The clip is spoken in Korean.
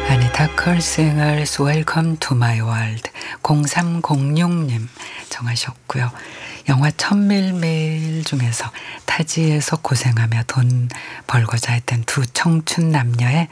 아니타 컬싱얼스 웰컴 투 마이 월드 0306님 정하셨고요. 영화 천밀매일 중에서 타지에서 고생하며 돈 벌고자 했던 두 청춘 남녀의